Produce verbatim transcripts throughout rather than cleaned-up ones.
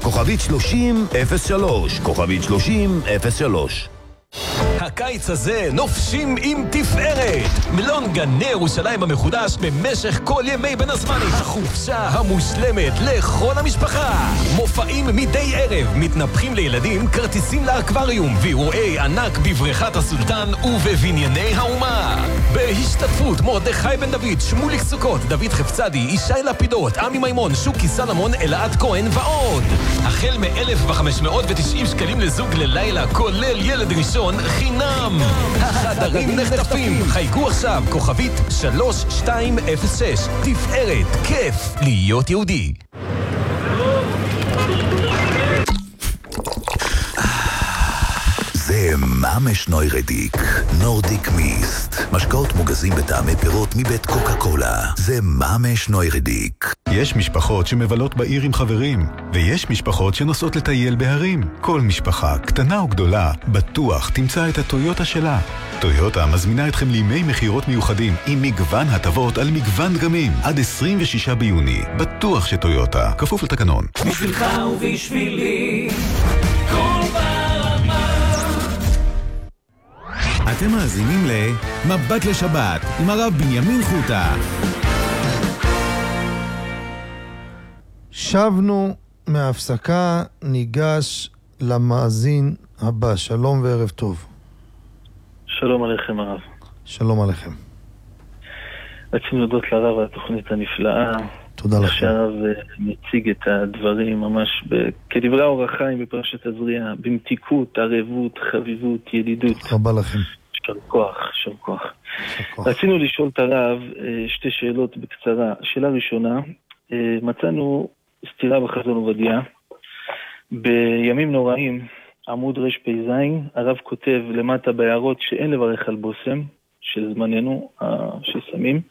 כוכבית שלושים אפס שלוש, כוכבית שלושים אפס שלוש. הקיץ הזה נופשים עם תפארת. מלון גני ירושלים המחודש במשך כל ימי בין הזמנים. החופשה המושלמת לכל המשפחה. מופעים מדי ערב, מתנפחים לילדים, כרטיסים לאקווריום ואירועי ענק בבריכת הסולטן ובבנייני האומה. בהשתתפות מרדכי בן דוד, שמוליק סוכות, דוד חפצדי, ישי לפידות, עמי מימון, שוקי סלמון, אלעד כהן ועוד. החל מ-אלף וחמש מאות ותשעים שקלים לזוג ללילה, כולל ילד ראשון חינם. החדרים נחטפים. חייגו עכשיו, כוכבית שלוש שתיים אפס שש. תפארת, כיף להיות יהודי. זה ממש נוירדיק, נורדיק מיסט. משקאות מוגזים בטעמי פירות מבית קוקה קולה. זה ממש נוירדיק. יש משפחות שמבלות בעיר עם חברים, ויש משפחות שנוסעות לטייל בהרים. כל משפחה, קטנה או גדולה, בטוח תמצא את הטויוטה שלה. טויוטה מזמינה אתכם לימי מחירות מיוחדים עם מגוון הטבות על מגוון דגמים עד עשרים ושישה ביוני. בטוח שטויוטה, כפוף לתקנון. בשבילך ובשבילי כל ברמה. אתם מאזינים למבט לשבת עם הרב בנימין חוטה. שבנו מההפסקה, ניגש למאזין הבא. שלום וערב טוב. שלום עליכם הרב. שלום עליכם. רצינו להודות לרב על התוכנית הנפלאה. תודה לכם. שהרב מציג את הדברים ממש כדברי האור החיים בפרשת תזריע, במתיקות, ערבות, חביבות, ידידות. רבה לכם. של כוח, של כוח. רצינו לשאול את הרב שתי שאלות בקצרה. שאלה ראשונה, מצאנו סתירה בחזון עובדיה. בימים נוראים, עמוד רש פייזין, הרב כותב למטה בהערות שאין לברך על בוסם, של זמננו, ששמים,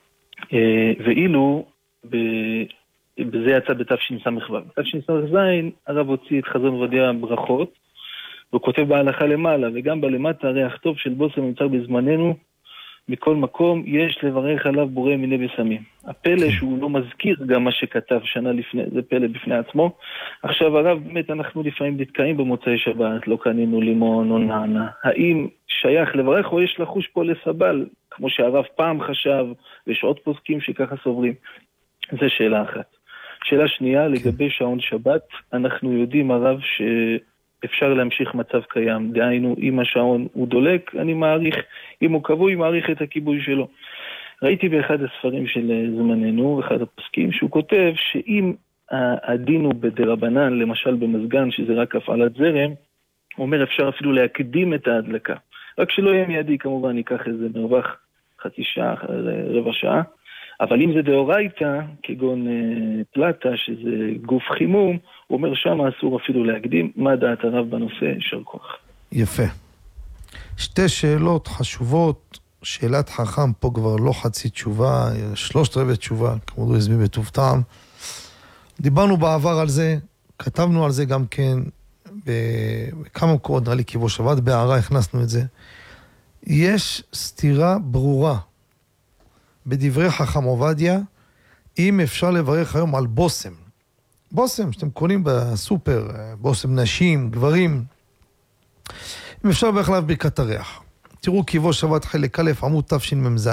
ואילו בזה יצא בתשס"ו. בתשס"ז הרב הוציא את חזון עובדיה ברכות, הוא כותב בהלכה למעלה, וגם בלמטה ריח טוב של בוסם נמצא בזמננו, מכל מקום יש לברך עליו בורא מיני בסמים. הפלא שהוא לא מזכיר גם מה שכתב שנה לפני, זה פלא בפני עצמו. עכשיו הרב, באמת אנחנו לפעמים נתקעים במוצאי שבת, לא קנינו לימון או נענה. האם שייך לברך או יש לחוש פה לסבל, כמו שהרב פעם חשב, ויש עוד פוסקים שככה סוברים? זו שאלה אחת. שאלה שנייה, לגבי שעון שבת, אנחנו יודעים הרב ש... אפשר להמשיך מצב קיים, דהיינו אם השעון הוא דולק, אני מעריך, אם הוא קבוי, מעריך את הכיבוי שלו. ראיתי באחד הספרים של זמננו, אחד הפסקים, שהוא כותב שאם הדין הוא בדרבנן, למשל במזגן, שזה רק הפעלת זרם, הוא אומר אפשר אפילו להקדים את ההדלקה. רק שלא יהיה מיידי, כמובן ניקח איזה מרווח חצי שעה, רבע שעה, אבל אם זה דאורייתא, כגון אה, פלטה, שזה גוף חימום, הוא אומר שם אסור אפילו להקדים. מה דעת הרב בנושא? שר כוח. יפה. שתי שאלות חשובות. שאלת חכם פה כבר לא חצי תשובה, שלושת רבעי תשובה, כמו דו הזמין בטוב טעם. דיברנו בעבר על זה, כתבנו על זה גם כן, בכמה מקורות, נראה לי כיבו שבת, בהערה הכנסנו את זה. יש סתירה ברורה בדברי חכם עובדיה, אם אפשר לברך היום על בוסם. בוסם שאתם קונים בסופר, בוסם נשים, גברים. אם אפשר לברך עליו ברכת הריח. תראו כיבו שבת חלק א' עמוד תשמ"ז.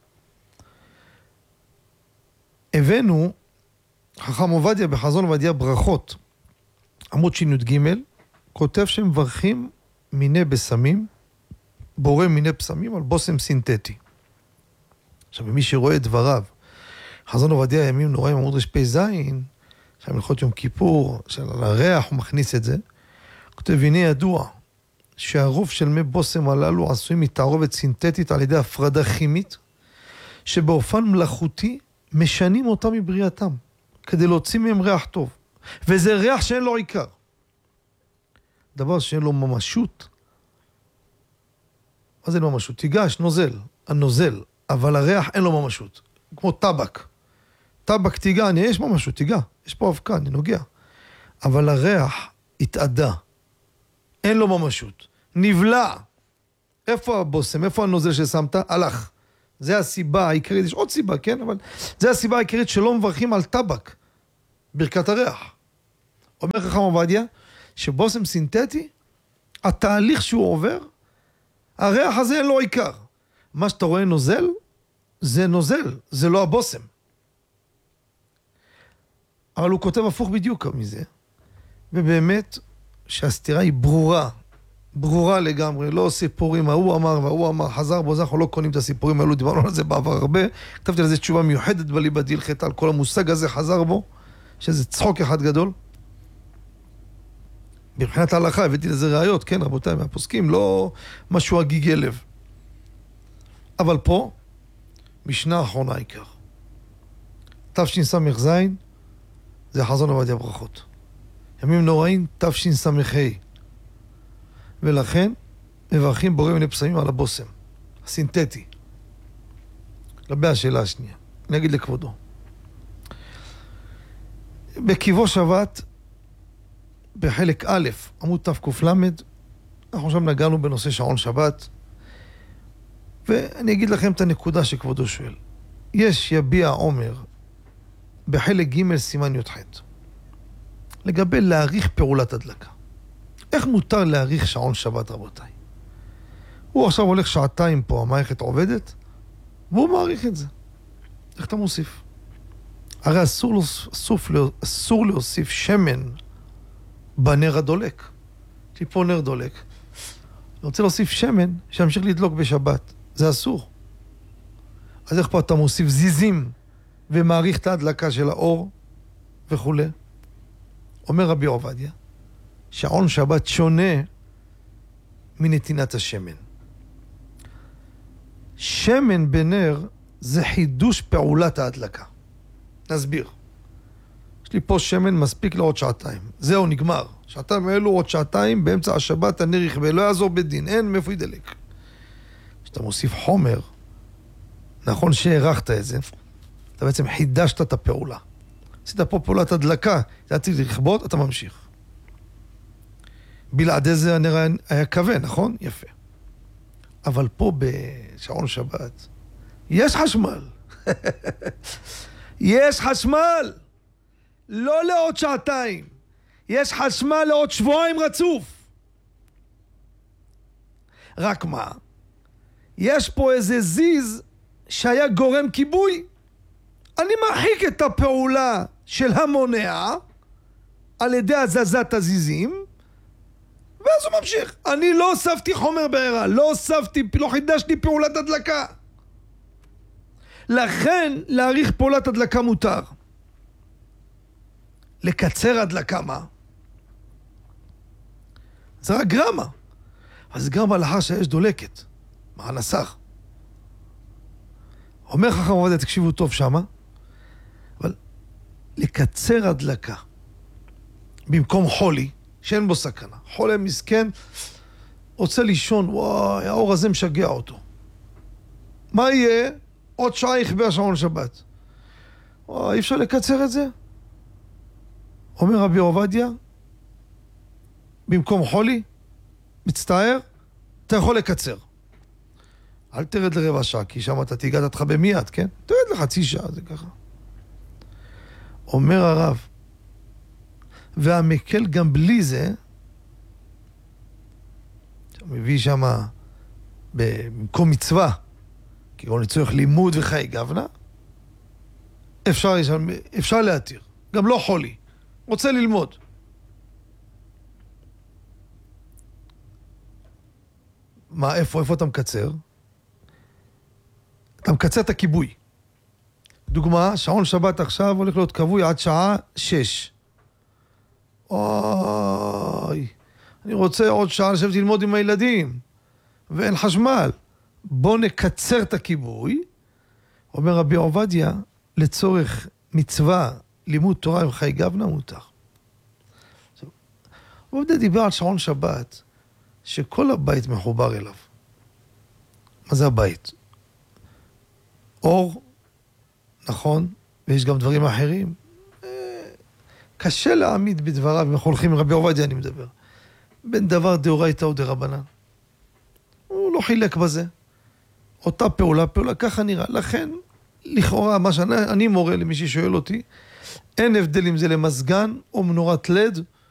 הבאנו חכם עובדיה בחזון עובדיה ברכות, עמוד שי"ג, כותב שהם מברכים מיני בסמים, בורא מיני פסמים על בוסם סינתטי. עכשיו, מי שרואה את דבריו, חזון עובדיה ימים נוראים עמוד רשפי זין, שם הלכות יום כיפור, של הריח הוא מכניס את זה, כותב, הנה ידוע, שהרוב של מי בוסם הללו עשויים מתערובת סינתטית על ידי הפרדה כימית, שבאופן מלאכותי משנים אותם מבריאתם, כדי להוציא מהם ריח טוב. וזה ריח שאין לו עיקר. דבר שאין לו ממשות. מה זה לא ממשות? תיגש, נוזל, הנוזל, אבל הריח אין לו ממשות. כמו טבק. טבק תיגע, אני, יש ממשות, תיגע. יש פה אבקה, אני נוגע. אבל הריח התעדה. אין לו ממשות. נבלע. איפה הבוסם? איפה הנוזל ששמת? הלך. זה הסיבה העיקרית. יש עוד סיבה, כן? אבל זה הסיבה העיקרית שלא מברכים על טבק. ברכת הריח. אומר חכם עובדיה, שבושם סינתטי, התהליך שהוא עובר, הריח הזה אין לו עיקר. מה שאתה רואה נוזל, זה נוזל, זה לא הבושם. אבל הוא כותב הפוך בדיוק מזה, ובאמת שהסתירה היא ברורה, ברורה לגמרי, לא סיפורים, ההוא אמר והוא אמר, חזר בו, אנחנו לא קונים את הסיפורים האלו, דיברנו על זה בעבר הרבה, כתבתי על זה תשובה מיוחדת בליבא דהלכתא, על כל המושג הזה חזר בו, שזה צחוק אחד גדול. מבחינת ההלכה הבאתי לזה ראיות, כן רבותיי, מהפוסקים, לא משהו הגיגי לב. אבל פה, משנה האחרונה העיקר. תשס"ז, זה חזון עובדיה ברכות. ימים נוראים, תשס"ה. ולכן, מברכים בורא מיני פסמים על הבושם, הסינתטי. לגבי השאלה השנייה, אני אגיד לכבודו. בקיבו שבת, בחלק א', עמוד תק"ל, אנחנו שם נגענו בנושא שעון שבת, ואני אגיד לכם את הנקודה שכבודו שואל. יש יביע עומר בחלק ג' סימן י"ח, לגבי להאריך פעולת הדלקה. איך מותר להאריך שעון שבת, רבותיי? הוא עכשיו הולך שעתיים פה, המערכת עובדת, והוא מעריך את זה. איך אתה מוסיף? הרי אסור, אסור, אסור להוסיף שמן בנר הדולק. יש לי פה נר דולק. אני רוצה להוסיף שמן שימשיך לדלוק בשבת. זה אסור. אז איך פה אתה מוסיף זיזים ומעריך את ההדלקה של האור וכו'. אומר רבי עובדיה, שעון שבת שונה מנתינת השמן. שמן בנר זה חידוש פעולת ההדלקה. נסביר. יש לי פה שמן מספיק לעוד שעתיים. זהו, נגמר. שעתיים האלו עוד שעתיים, באמצע השבת הנר יכבה, לא יעזור בדין, אין מאיפה ידלק. כשאתה מוסיף חומר, נכון שהערכת את זה, אתה בעצם חידשת את הפעולה. עשית פה פעולת הדלקה, אתה צריך לכבות, אתה ממשיך. בלעדי זה הנר היה כבה, נכון? יפה. אבל פה בשעון שבת, יש חשמל. יש חשמל! לא לעוד שעתיים. יש חשמל לעוד שבועיים רצוף. רק מה? יש פה איזה זיז שהיה גורם כיבוי. אני מרחיק את הפעולה של המונע על ידי הזזת הזיזים, ואז הוא ממשיך. אני לא הוספתי חומר בעירה, לא הוספתי, לא חידשתי פעולת הדלקה. לכן להאריך פעולת הדלקה מותר. לקצר הדלקה מה? זה רק גרמה. אז גרמה לאחר שיש דולקת. מה הנסח? אומר חכם עובדיה, תקשיבו טוב שמה, אבל לקצר הדלקה במקום חולי, שאין בו סכנה. חולה מסכן, רוצה לישון, וואי, האור הזה משגע אותו. מה יהיה? עוד שעה יכבה השעון שבת. וואי, אי אפשר לקצר את זה? אומר רבי עובדיה, במקום חולי, מצטער, אתה יכול לקצר. אל תרד לרבע שעה, כי שם אתה תיגעת אותך במיד, כן? תרד לחצי שעה, זה ככה. אומר הרב, והמקל גם בלי זה, מביא שם במקום מצווה, כגון לצורך לימוד וחיי גוונה, אפשר, אפשר להתיר. גם לא חולי. רוצה ללמוד. מה, איפה, איפה אתה מקצר? אתה מקצר את הכיבוי. דוגמה, שעון שבת עכשיו הולך להיות כבוי עד שעה שש. אוי, אני רוצה עוד שעה לשבת ללמוד עם הילדים, ואין חשמל. בוא נקצר את הכיבוי. אומר רבי עובדיה, לצורך מצווה, לימוד תורה וחיי גוונה מותר. עובדיה דיבר על שעון שבת, שכל הבית מחובר אליו. מה זה הבית? אור, נכון, ויש גם דברים אחרים. קשה להעמיד בדבריו, אם אנחנו הולכים עם רבי עובדיה, אני מדבר. בין דבר דאורייתא או דרבנן. הוא לא חילק בזה. אותה פעולה, פעולה, ככה נראה. לכן, לכאורה, מה שאני אני מורה למי ששואל אותי, אין הבדל אם זה למסגן או מנורת לד